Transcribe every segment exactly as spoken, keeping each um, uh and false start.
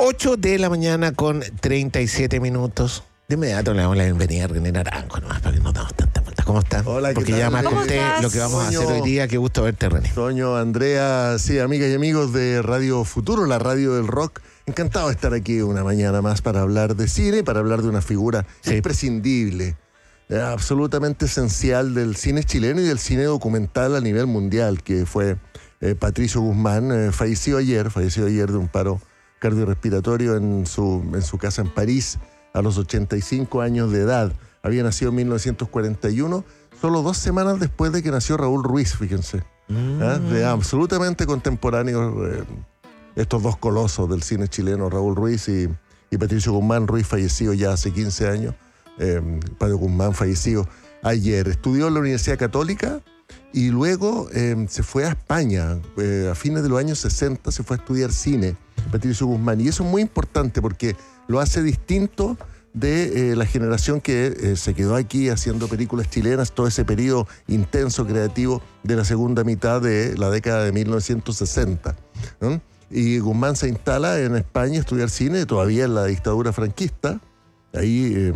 ocho de la mañana con treinta y siete minutos. De inmediato le damos la bienvenida a René Naranjo, nomás para que no damos tanta vuelta. ¿Cómo estás? Hola, ¿qué Porque tal? ya me ¿Cómo conté estás? lo que vamos Toño. a hacer hoy día. Qué gusto verte, René. Toño, Andrea, sí, amigas y amigos de Radio Futuro, la radio del rock. Encantado de estar aquí una mañana más para hablar de cine, para hablar de una figura Sí. imprescindible, eh, absolutamente esencial del cine chileno y del cine documental a nivel mundial, que fue eh, Patricio Guzmán. Eh, falleció ayer, falleció ayer de un paro cardiorrespiratorio en su, en su casa en París a los ochenta y cinco años de edad. Había nacido en mil novecientos cuarenta y uno, solo dos semanas después de que nació Raúl Ruiz, fíjense. ¿Ah? De absolutamente contemporáneos, eh, estos dos colosos del cine chileno, Raúl Ruiz y, y Patricio Guzmán. Ruiz fallecido ya hace quince años, eh, Patricio Guzmán fallecido ayer. Estudió en la Universidad Católica y luego eh, se fue a España. Eh, a fines de los años sesenta se fue a estudiar cine, Patricio Guzmán. Y eso es muy importante porque lo hace distinto de eh, la generación que eh, se quedó aquí haciendo películas chilenas, todo ese periodo intenso creativo de la segunda mitad de la década de mil novecientos sesenta, ¿no? Y Guzmán se instala en España a estudiar cine, todavía en la dictadura franquista. Ahí, eh,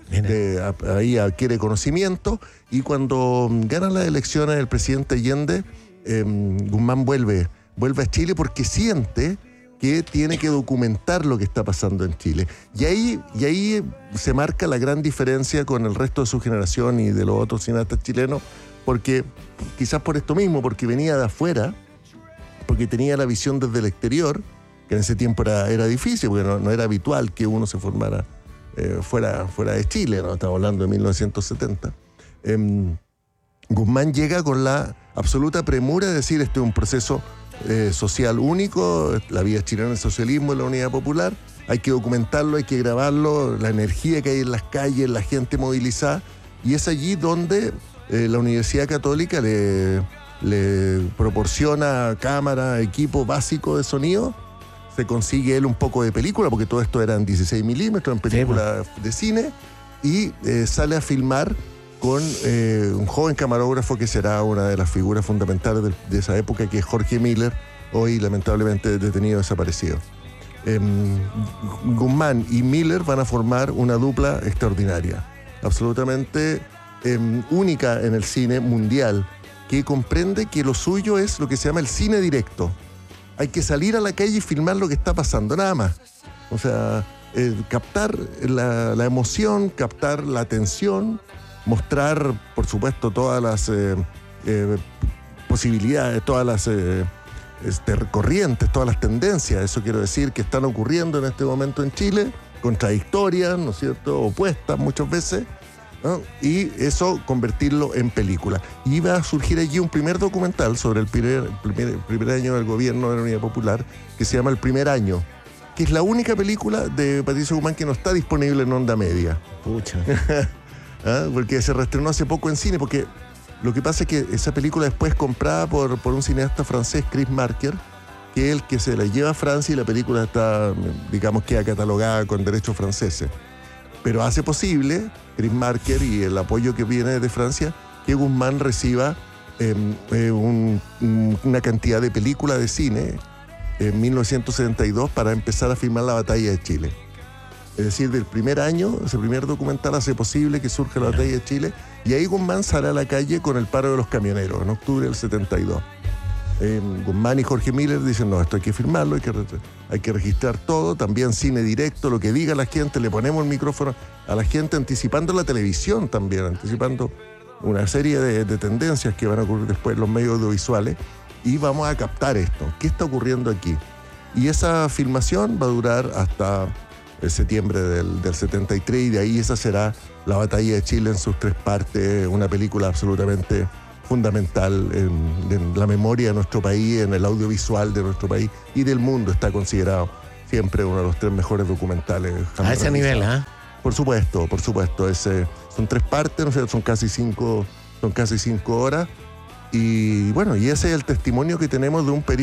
de, a, ahí adquiere conocimiento, y cuando ganan las elecciones el presidente Allende, eh, Guzmán vuelve, vuelve a Chile porque siente que tiene que documentar lo que está pasando en Chile. Y ahí, y ahí se marca la gran diferencia con el resto de su generación y de los otros cineastas chilenos, porque quizás por esto mismo, porque venía de afuera, porque tenía la visión desde el exterior, que en ese tiempo era, era difícil, porque no, no era habitual que uno se formara eh, fuera, fuera de Chile, ¿no? Estamos hablando de mil novecientos setenta. Eh, Guzmán llega con la absoluta premura de decir: este es un proceso Eh, social único, la vida chilena del socialismo y la unidad popular, hay que documentarlo, hay que grabarlo, la energía que hay en las calles, la gente movilizada, y es allí donde eh, la Universidad Católica le, le proporciona cámara, equipo básico de sonido. Se consigue él un poco de película, porque todo esto era en dieciséis milímetros, en película sí, de cine, y eh, sale a filmar con eh, un joven camarógrafo que será una de las figuras fundamentales de, de esa época, que es Jorge Miller, hoy lamentablemente detenido, desaparecido. Eh, Guzmán y Miller van a formar una dupla extraordinaria, absolutamente eh, única en el cine mundial, que comprende que lo suyo es lo que se llama el cine directo. Hay que salir a la calle y filmar lo que está pasando, nada más. O sea, eh, captar la, la emoción, captar la atención, mostrar, por supuesto, todas las eh, eh, posibilidades, todas las eh, este, corrientes, todas las tendencias, eso quiero decir, que están ocurriendo en este momento en Chile, contradictorias, ¿no es cierto?, opuestas muchas veces, ¿no? Y eso convertirlo en película. Y va a surgir allí un primer documental sobre el primer, primer, primer año del gobierno de la Unidad Popular, que se llama El Primer Año, que es la única película de Patricio Guzmán que no está disponible en onda media. Pucha. ¿Ah? Porque se reestrenó hace poco en cine, porque lo que pasa es que esa película después comprada por, por un cineasta francés, Chris Marker, que es el que se la lleva a Francia, y la película está, digamos, queda catalogada con derechos franceses. Pero hace posible, Chris Marker y el apoyo que viene de Francia, que Guzmán reciba eh, eh, un, un, una cantidad de películas de cine en mil novecientos setenta y dos para empezar a filmar la batalla de Chile. Es decir, del primer año, ese primer documental hace posible que surja la batalla de Chile, y ahí Guzmán sale a la calle con el paro de los camioneros en octubre del setenta y dos. Eh, Guzmán y Jorge Miller dicen: no, esto hay que firmarlo, hay que, hay que registrar todo, también cine directo, lo que diga la gente, le ponemos el micrófono a la gente, anticipando la televisión también, anticipando una serie de, de tendencias que van a ocurrir después en los medios audiovisuales, y vamos a captar esto, ¿qué está ocurriendo aquí? Y esa filmación va a durar hasta el septiembre del, del setenta y tres, y de ahí esa será la batalla de Chile en sus tres partes, una película absolutamente fundamental en, en la memoria de nuestro país, en el audiovisual de nuestro país y del mundo. Está considerado siempre uno de los tres mejores documentales jamás A ese realizados. nivel, ¿ah? ¿eh? Por supuesto, por supuesto. Ese, son tres partes, ¿no? son casi cinco, son casi cinco horas, y bueno, y ese es el testimonio que tenemos de un periodo